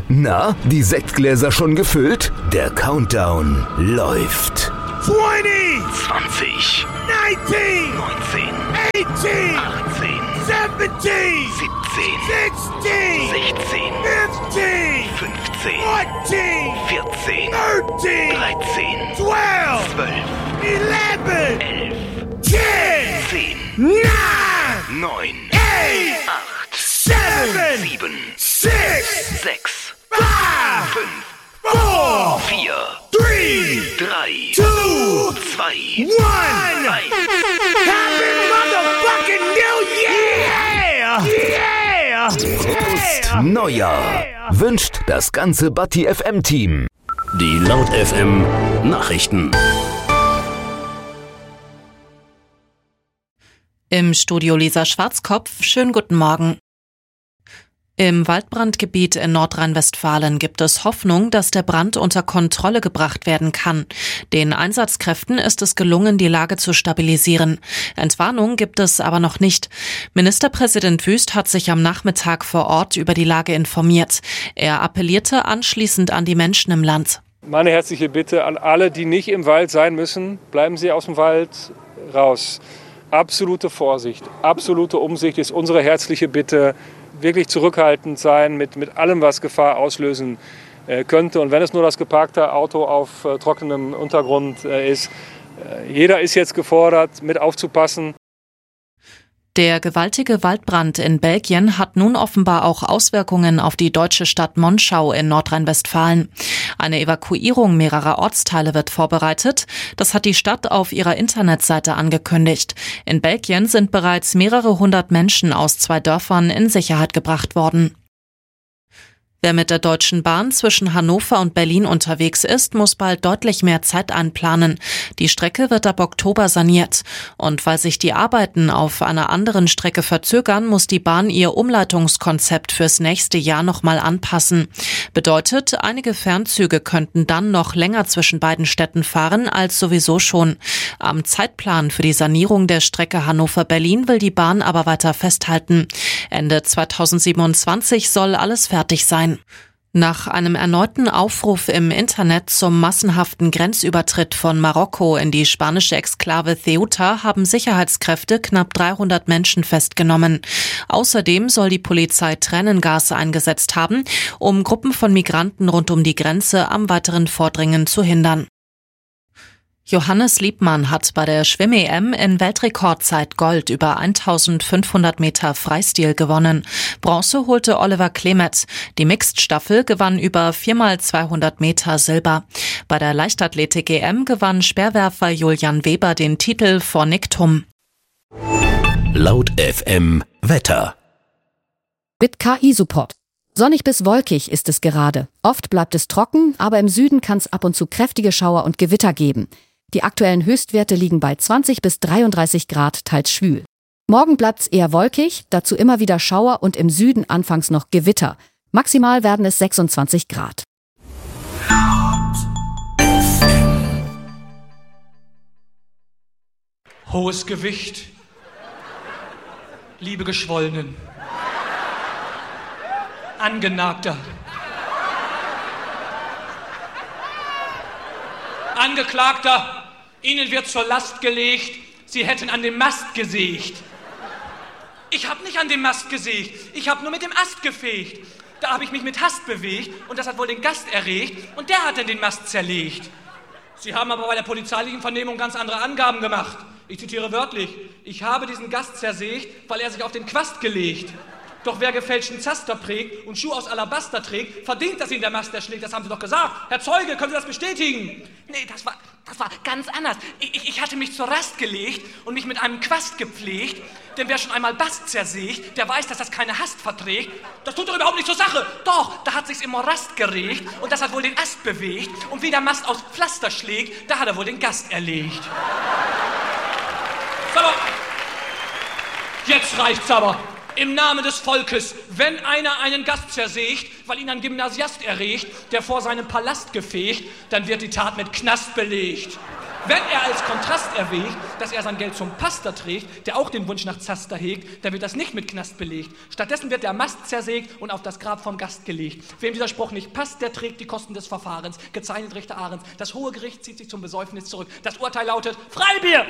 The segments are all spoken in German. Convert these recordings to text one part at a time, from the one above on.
Na, die Sektgläser schon gefüllt? Der Countdown läuft. 20, 20, 19, 19, 18, 18, 17, 17, 16, 16, 15, 15, 14, 14, 13, 13, 12, 12, 11, 11, 10, 10, 9, 9, 8, 8, 7, 7, 6, 6, 5, 5, 4, 4, 3, 3, 2, 2, 1. 1. Happy motherfucking New Year! Yeah! Prost Neujahr wünscht das ganze Batti FM Team. Die Laut FM Nachrichten. Im Studio Lisa Schwarzkopf, schönen guten Morgen. Im Waldbrandgebiet in Nordrhein-Westfalen gibt es Hoffnung, dass der Brand unter Kontrolle gebracht werden kann. Den Einsatzkräften ist es gelungen, die Lage zu stabilisieren. Entwarnung gibt es aber noch nicht. Ministerpräsident Wüst hat sich am Nachmittag vor Ort über die Lage informiert. Er appellierte anschließend an die Menschen im Land. Meine herzliche Bitte an alle, die nicht im Wald sein müssen, bleiben Sie aus dem Wald raus. Absolute Vorsicht, absolute Umsicht ist unsere herzliche Bitte. Wirklich zurückhaltend sein mit allem, was Gefahr auslösen könnte. Und wenn es nur das geparkte Auto auf trockenem Untergrund ist, jeder ist jetzt gefordert, mit aufzupassen. Der gewaltige Waldbrand in Belgien hat nun offenbar auch Auswirkungen auf die deutsche Stadt Monschau in Nordrhein-Westfalen. Eine Evakuierung mehrerer Ortsteile wird vorbereitet. Das hat die Stadt auf ihrer Internetseite angekündigt. In Belgien sind bereits mehrere hundert Menschen aus 2 Dörfern in Sicherheit gebracht worden. Wer mit der Deutschen Bahn zwischen Hannover und Berlin unterwegs ist, muss bald deutlich mehr Zeit einplanen. Die Strecke wird ab Oktober saniert. Und weil sich die Arbeiten auf einer anderen Strecke verzögern, muss die Bahn ihr Umleitungskonzept fürs nächste Jahr nochmal anpassen. Bedeutet, einige Fernzüge könnten dann noch länger zwischen beiden Städten fahren als sowieso schon. Am Zeitplan für die Sanierung der Strecke Hannover-Berlin will die Bahn aber weiter festhalten. Ende 2027 soll alles fertig sein. Nach einem erneuten Aufruf im Internet zum massenhaften Grenzübertritt von Marokko in die spanische Exklave Ceuta haben Sicherheitskräfte knapp 300 Menschen festgenommen. Außerdem soll die Polizei Tränengas eingesetzt haben, um Gruppen von Migranten rund um die Grenze am weiteren Vordringen zu hindern. Johannes Liebmann hat bei der Schwimm-EM in Weltrekordzeit Gold über 1500 Meter Freistil gewonnen. Bronze holte Oliver Klemet. Die Mixed-Staffel gewann über 4x200 Meter Silber. Bei der Leichtathletik-EM gewann Speerwerfer Julian Weber den Titel vor Nick Thum. Laut FM Wetter. Mit KI-Support. Sonnig bis wolkig ist es gerade. Oft bleibt es trocken, aber im Süden kann es ab und zu kräftige Schauer und Gewitter geben. Die aktuellen Höchstwerte liegen bei 20 bis 33 Grad, teils schwül. Morgen bleibt es eher wolkig, dazu immer wieder Schauer und im Süden anfangs noch Gewitter. Maximal werden es 26 Grad. Hohes Gewicht, liebe Geschwollenen, Angenagter, Angeklagter, Ihnen wird zur Last gelegt, Sie hätten an dem Mast gesägt. Ich habe nicht an dem Mast gesägt, ich habe nur mit dem Ast gefegt. Da habe ich mich mit Hast bewegt und das hat wohl den Gast erregt und der hat dann den Mast zerlegt. Sie haben aber bei der polizeilichen Vernehmung ganz andere Angaben gemacht. Ich zitiere wörtlich: Ich habe diesen Gast zersägt, weil er sich auf den Quast gelegt. Doch wer gefälschten Zaster prägt und Schuh aus Alabaster trägt, verdient, dass ihn der Mast erschlägt. Das haben Sie doch gesagt. Herr Zeuge, können Sie das bestätigen? Nee, das war ganz anders. Ich hatte mich zur Rast gelegt und mich mit einem Quast gepflegt. Denn wer schon einmal Bast zersägt, der weiß, dass das keine Hast verträgt. Das tut doch überhaupt nicht zur Sache. Doch, da hat sich's im Morast geregt und das hat wohl den Ast bewegt. Und wie der Mast aus Pflaster schlägt, da hat er wohl den Gast erlegt. So, jetzt reicht's aber. Im Namen des Volkes, wenn einer einen Gast zersägt, weil ihn ein Gymnasiast erregt, der vor seinem Palast gefegt, dann wird die Tat mit Knast belegt. Wenn er als Kontrast erwägt, dass er sein Geld zum Pastor trägt, der auch den Wunsch nach Zaster hegt, dann wird das nicht mit Knast belegt. Stattdessen wird der Mast zersägt und auf das Grab vom Gast gelegt. Wem dieser Spruch nicht passt, der trägt die Kosten des Verfahrens. Gezeichnet Richter Ahrens. Das Hohe Gericht zieht sich zum Besäufnis zurück. Das Urteil lautet Freibier!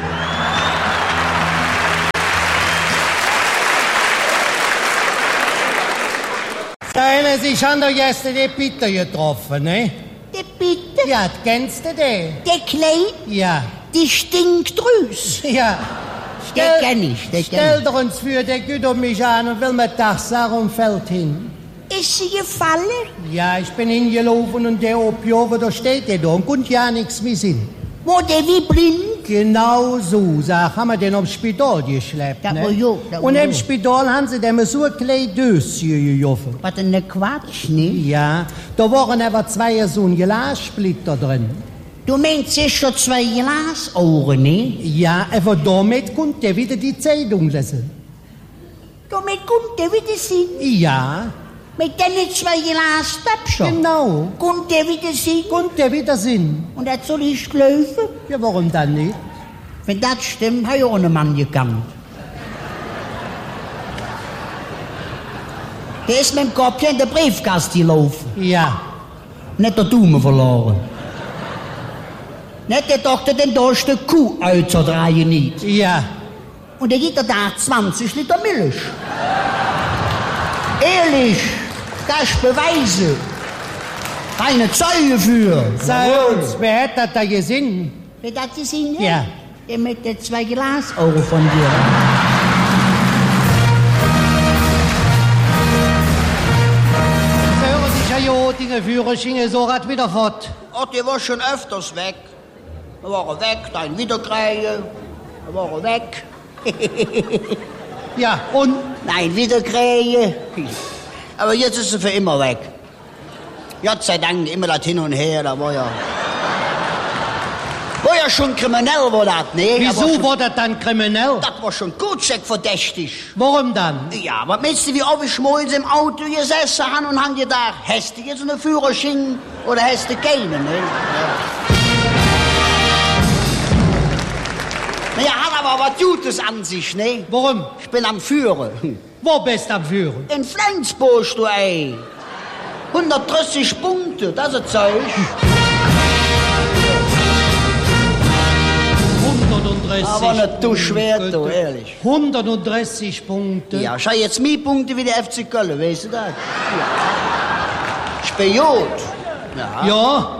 Steine, ich habe doch gestern den Peter getroffen, ne? Der Peter? Ja, kennst du den? Der Kleid? Ja. Die Stinkdrüs? Ja. Den kenn ich, Stell doch uns für, der geht um mich an und will mir Tachsar und fällt hin. Ist sie gefallen? Ja, ich bin hingelaufen und der Opio, da steht der da und konnte ja nichts mehr sehen. Wo der wie blind? Genau so, sag, haben wir den aufs Spital geschleppt, Da ne? war jo, da war Und im jo. Spital haben sie dem so ein kleines Döschen gejoffen. Was denn ne Quatsch, ne? Ja, da waren aber zwei so ein Glassplitter drin. Du meinst sicher 2 Glasohren, ne? Ja, aber damit konnte er wieder die Zeitung lesen. Damit kommt der wieder sehen. Ja, Mit den 2 Glastöpfchen. genau. Kommt der wieder sehen. Konnte er wieder sehen. Und das soll ich glauben? Ja, warum dann nicht? Wenn das stimmt, habe ich auch einen Mann gekannt. Der ist mit dem Kopf in der Briefkasten gelaufen. Ja, Nicht der Daumen verloren. Nicht der Doktor den durch die Kuh auszudrehen nicht. ja. Und er gibt da 20 Liter Milch. Ehrlich, das ist Beweise. Keine Zeuge für. Sag uns, wer hat das da gesehen? Wer das gesehen hat? Ja. Der mit den 2 Glasohren von dir. Sie hören sich ja hier, die Führerschein, so hat wieder fort. Oh, der war schon öfters weg. Da war er weg, dann wieder kriegen. Da war er weg. Ja, und? Nein, wieder kriegen. Aber jetzt ist er für immer weg. Gott sei Dank, immer das hin und her, da war ja... War ja schon kriminell, war das, ne? Wieso war das dann kriminell? Das war schon gut verdächtig. Warum dann? Ja, was meinst du, wie oft ich morgens im Auto gesessen habe und habe gedacht, hast du jetzt einen Führerschein oder hast du keinen, ne? Ja. Ja, hat aber was Gutes an sich, ne? Warum? Ich bin am Führen. Wo bist du am Führen? In Flensburg, du ey. 130 Punkte, das ist Zeug. 130 Aber nicht zu schwer, Punkte. du, ehrlich. 130 Punkte. Ja, schau jetzt mehr Punkte wie der FC Köln, weißt du das? Ja. Ich bin gut. Ja. Ja?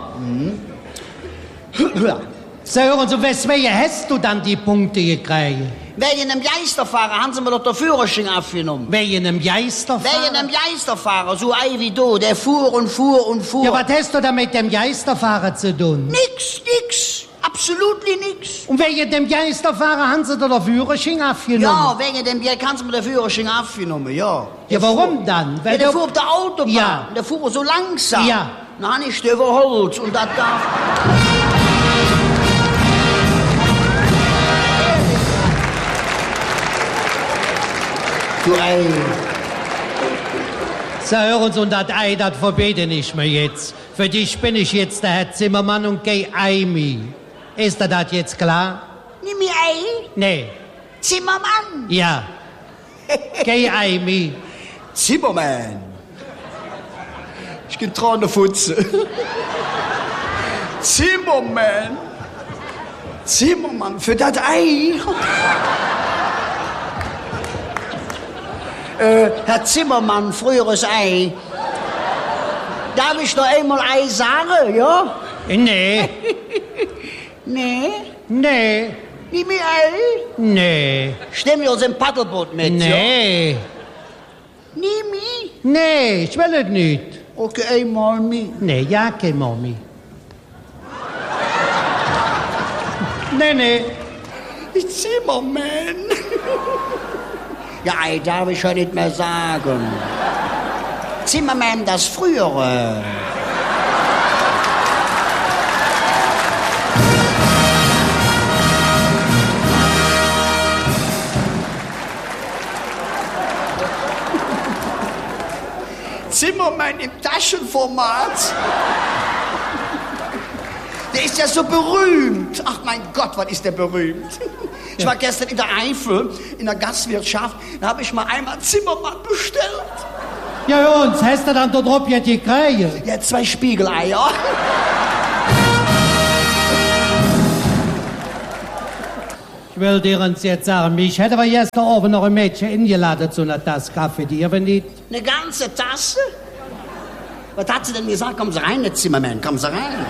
Ja. So, hören Sie, weswegen hast du dann die Punkte gekriegt? Wegen einem Geisterfahrer haben sie mir doch den Führerschein abgenommen. Wegen einem Geisterfahrer? Wegen einem Geisterfahrer, so ein wie du, der fuhr und fuhr und fuhr. Ja, was hast du da mit dem Geisterfahrer zu tun? Nix. Absolut nix. Und wegen dem Geisterfahrer haben sie da den Führerschein abgenommen? Ja, wegen dem Geld kannst du mir den Führerschein abgenommen, ja. Ja, warum dann? Ja, der fuhr auf der Autobahn. Ja. Der fuhr so langsam. Ja. Dann hab ich den überholt und das darf... Du ey. So, hören Sie, und das Ei, das verbete ich mir jetzt. Für dich bin ich jetzt der Herr Zimmermann und geh Eimi. Ist dir das jetzt klar? Nimm mir Ei. Nee. Zimmermann. Ja. Geh Eimi. Zimmermann. Ich bin dran, der Futze. Zimmermann. Zimmermann, für das Ei. Herr Zimmermann, früheres Ei. Darf ich noch einmal Ei sagen, ja? Nee. Nee. Nee. Nimm mir Ei. Nee. Stimm mir aus dem Paddelboot mit, Nee. ja? Nimm mich. Nee, ich will es nicht. Okay, einmal mit. Nee, ja, kein Mami. Nee. Zimmermann. Ja, Ei darf ich ja nicht mehr sagen. Zimmermann, das Frühere. Zimmermann im Taschenformat. Der ist ja so berühmt. Ach mein Gott, was ist der berühmt. Ich war gestern in der Eifel, in der Gastwirtschaft, da habe ich mal einmal Zimmermann bestellt. Ja, und hast du dann da drauf jetzt gekriegt? Ja, 2 Spiegeleier. Ich will dir uns jetzt sagen, mich hätte aber gestern Abend noch ein Mädchen eingeladen zu einer Tasse Kaffee, die aber nicht. Eine ganze Tasse? Was hat sie denn gesagt? Kommen Sie rein, Zimmermann, kommen Sie rein.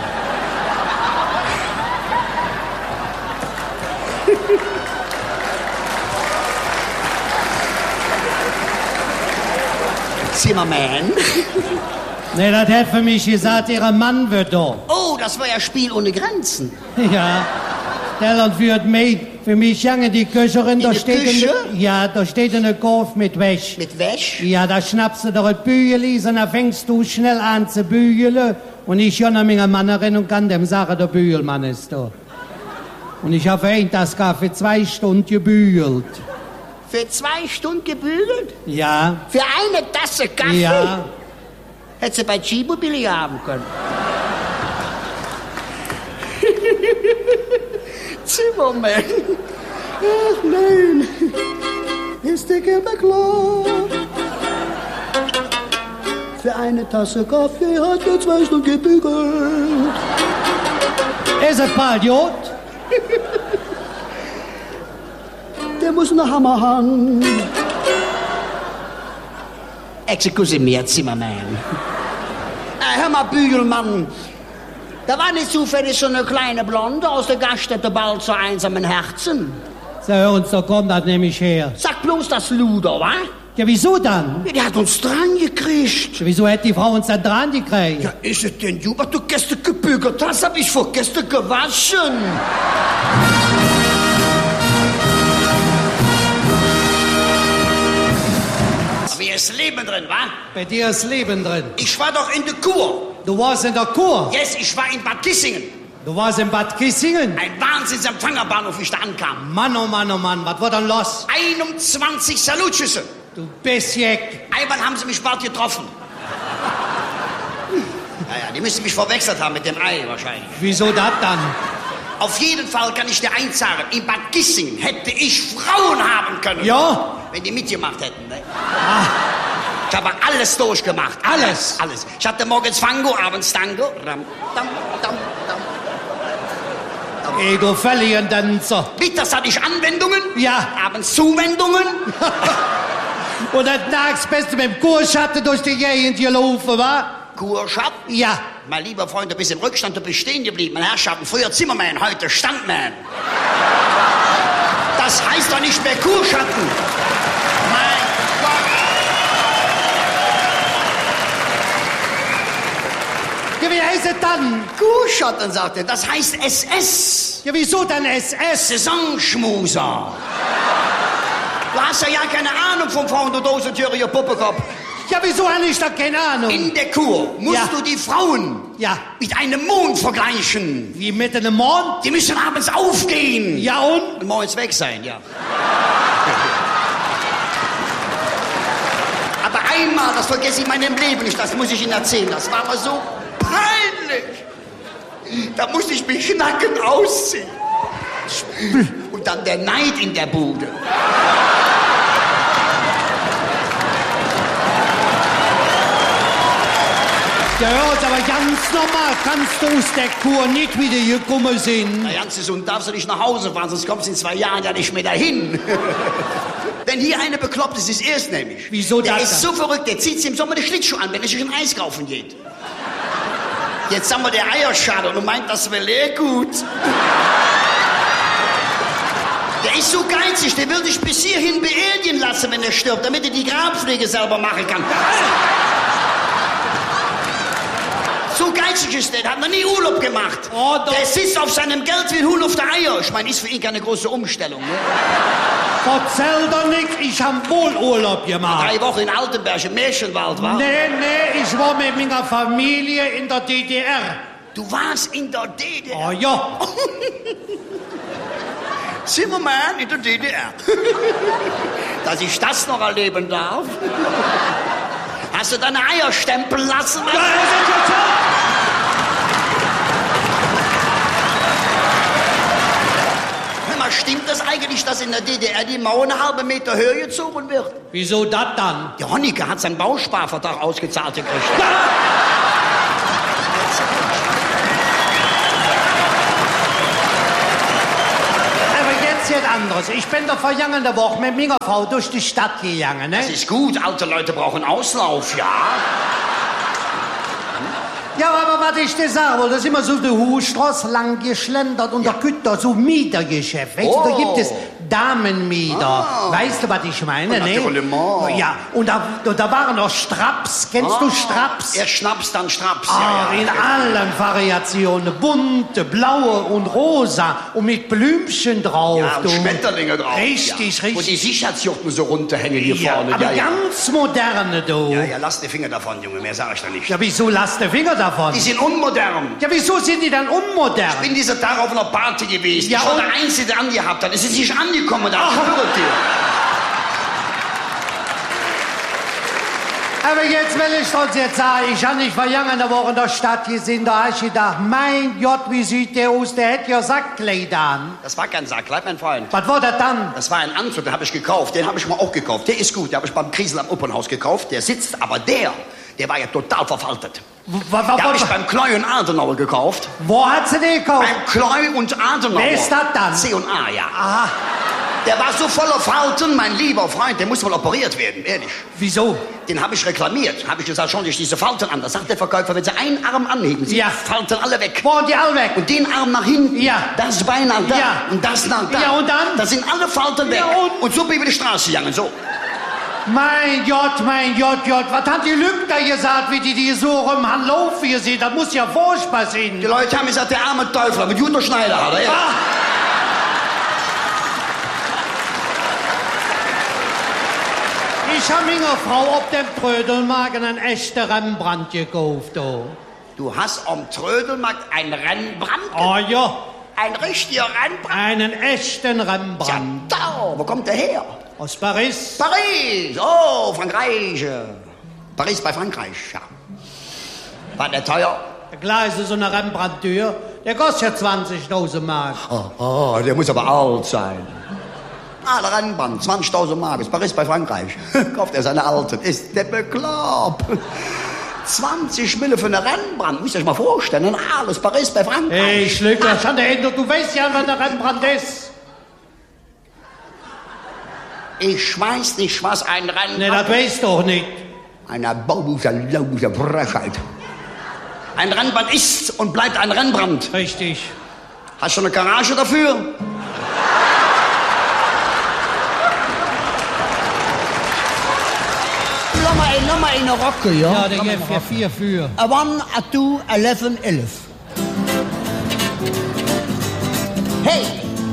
Zimmermann? Nee, das hat für mich gesagt, ihre Mann wird da. Oh, das war ja Spiel ohne Grenzen. Ja, der Land wird mit. Für mich jange die Köcherin, da steht Küche? Ja, da steht eine Korf mit Wäsch. Mit Wäsch? Ja, da schnappst du doch ein Bügeli, und dann fängst du schnell an zu bügeln. Und ich schon meine Mannerin und kann dem sagen, der Bügelmann ist da. Und ich habe ein das für 2 Stunden gebügelt. Für 2 Stunden gebügelt? Ja. Für eine Tasse Kaffee? Ja. Hätte sie bei Tschibo-Billy haben können. Zimmermann. Ach nein. Ist der Gelbe klar? Für eine Tasse Kaffee hat er 2 Stunden gebügelt. Ist ein Patriot? Der muss einen Hammer haben. Excuse me, Zimmermann. Hör mal, Bügelmann. Da war nicht zufällig so eine kleine Blonde aus der Gaststätte bald zu einsamen Herzen. So, uns, da kommt das nämlich her. Sag bloß das Luder, wa? Ja, wieso dann? Ja, die hat uns dran gekriegt. Ja, wieso hat die Frau uns dann dran gekriegt? Ja, ist es denn, du, was du gestern gebügelt hast, hab ich vorgestern gewaschen. Mir ist Leben drin, wa? Bei dir ist Leben drin. Ich war doch in der Kur. Du warst in der Kur? Yes, ich war in Bad Kissingen. Du warst in Bad Kissingen? Ein Wahnsinnsempfangerbahnhof, wie ich da ankam. Mann, oh Mann, oh Mann, was war dann los? 21 Salutschüsse. Du Bestjeck. Einmal haben sie mich bald getroffen. Naja, die müssen mich verwechselt haben mit dem Ei wahrscheinlich. Wieso das dann? Auf jeden Fall kann ich dir eins sagen, in Bad Kissingen hätte ich Frauen haben können. Ja? Wenn die mitgemacht hätten, ne? Ah. Ich habe alles durchgemacht. Alles? Alles. Ich hatte morgens Fango, abends Tango. Ram, dam, dam, dam. Ey, du Verlierendänzer. Mittags hatte ich Anwendungen. Ja. Abends Zuwendungen. Und dann nachts bist du mit dem Kurschatten durch die Gegend gelaufen, wa? Kurschatten? Ja. Mein lieber Freund, du bist im Rückstand, du bist stehen geblieben. Mein Herrschaften, früher Zimmermann, heute Standmann. Das heißt doch nicht mehr Kurschatten. Mein Gott. Ja, wie heißt es dann? Kurschatten, sagt er. Das heißt SS. Ja, wieso dann SS? Saisonschmuser. Du hast ja keine Ahnung vom Frauen, du Dosentüriger Puppekopf. Ja, wieso habe ich da keine Ahnung? In der Kur musst du die Frauen mit einem Mond vergleichen. Wie mit einem Mond? Die müssen abends aufgehen. Ja und? Morgens weg sein, ja. Aber einmal, das vergesse ich in meinem Leben nicht, das muss ich Ihnen erzählen, das war mir so peinlich. Da musste ich mich nackend ausziehen. Und dann der Neid in der Bude. Ja, hört aber ganz normal, kannst du aus der Kur nicht wieder gekommen sein. Na, ganz gesund darfst du nicht nach Hause fahren, sonst kommst du in 2 Jahren ja nicht mehr dahin. Wenn hier eine bekloppt ist, ist er es nämlich. Wieso das? Der ist so verrückt, der zieht sich im Sommer die Schlittschuhe an, wenn er sich ein Eis kaufen geht. Jetzt haben wir der Eierschaden und meint, das will er gut. Der ist so geizig, der will dich bis hierhin beerdigen lassen, wenn er stirbt, damit er die Grabpflege selber machen kann. So geizig ist der hat noch nie Urlaub gemacht. Oh, der sitzt auf seinem Geld wie ein Huhn auf der Eier. Ich meine, ist für ihn keine große Umstellung. Ne? Erzähl doch nichts, ich hab wohl Urlaub gemacht. 3 Wochen in Altenberg im Märchenwald, wa? Nee, ich war mit meiner Familie in der DDR. Du warst in der DDR? Oh ja. Zimmermann in der DDR. Dass ich das noch erleben darf. Hast du deine Eier stempeln lassen? mal, stimmt das eigentlich, dass in der DDR die Mauer eine halbe Meter Höhe gezogen wird? Wieso das dann? Der Honecker hat seinen Bausparvertrag ausgezahlt gekriegt. Anderes. Ich bin doch vergangene Woche mit meiner Frau durch die Stadt gegangen, ne? Das ist gut, alte Leute brauchen Auslauf, ja. Ja, aber was ich dir sagen wollte, da sind wir so die Hufstraße lang geschlendert und da gibt da so Mietergeschäft. Weißt du, da gibt es Damenmieter. Weißt du, was ich meine, ne? Ja, und da waren noch Straps. Kennst du Straps? Erst Schnaps, dann Straps. In allen Variationen. Bunte, blaue und rosa und mit Blümchen drauf. Ja, und Schmetterlinge drauf. Richtig, richtig. Und die Sicherheitsjuchten so runterhängen hier vorne. Aber ganz moderne, du. Ja, lass die Finger davon, Junge, mehr sag ich da nicht. Ja, wieso lass die Finger davon? Die sind unmodern. Ja, wieso sind die dann unmodern? Ich bin dieser Tag auf einer Party gewesen. Ja, ich war der Einzige, der angehabt hat. Es ist nicht angekommen, da schwöre dir. Aber jetzt will ich uns jetzt sagen, ich habe nicht vergangene Woche in der Stadt gesehen, da habe ich gedacht, mein Gott, wie sieht der aus, der hätte ja Sackkleider an. Das war kein Sackkleid, mein Freund. Was war das dann? Das war ein Anzug, den habe ich gekauft, den habe ich mal auch gekauft. Der ist gut, den habe ich beim Kriesel am Opernhaus gekauft, der sitzt, aber der war ja total verfaltet. Den habe ich beim Kloy und Adenauer gekauft. Wo hat sie den gekauft? Beim Kloy und Adenauer. Wer ist das dann? C&A, ja. Aha. Der war so voller Falten, mein lieber Freund, der muss wohl operiert werden, ehrlich. Wieso? Den habe ich reklamiert. Habe ich gesagt, schauen Sie sich diese Falten an. Da sagt der Verkäufer, wenn Sie einen Arm anheben, sind die Falten alle weg. Wo sind die alle weg? Und den Arm nach hinten, das Bein nach da und das nach da. Ja, und dann? Da sind alle Falten weg. Ja, und so bin ich über die Straße gegangen, so. Mein Gott, was hat die Lügner gesagt, wie die so rum laufen hier sehen? Das muss ja furchtbar sein. Die Leute haben gesagt, der arme Teufel, mit Jutta Schneider hat er, ja. Ich habe meiner Frau auf dem Trödelmarkt einen echten Rembrandt gekauft. Du hast am Trödelmarkt einen Rembrandt? Oh ja. Ein richtiger Rembrandt? Einen echten Rembrandt. Ja, da, wo kommt der her? Aus Paris. Paris, oh, Frankreich. Paris bei Frankreich, ja. War der teuer? Klar ist so eine Rembrandt-Tür. Der kostet ja 20.000 Mark. Oh, der muss aber alt sein. Der Rembrandt, 20.000 Mark, ist Paris bei Frankreich. Kauft er seine Alten. Ist der bekloppt. 20 Mille für eine Rembrandt, müsst ihr euch mal vorstellen. Alles Paris bei Frankreich. Hey, Schlücker, du weißt ja, was der Rembrandt ist. Ich weiß nicht, was ein Rembrandt... Nee, das weißt du doch nicht. Eine baubusche Frechheit. Ein Rembrandt ist und bleibt ein Rembrandt. Richtig. Hast du eine Garage dafür? Lass mal eine Rocke, ja? Ja, der geht für 4 für. A 1, a 2, 11, 11. Hey!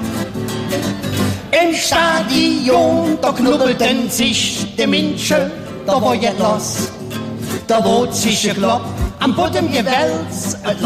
Im Stadion, da knubbelten sich die Menschen, da war ja los. Da wurde sich gekloppt, am Boden gewälzt,